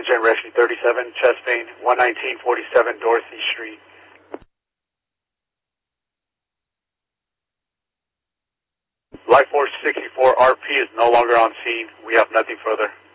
Engine Rescue 37, chest pain, 11947 Dorothy Street. Life Force 64 RP is no longer on scene. We have nothing further.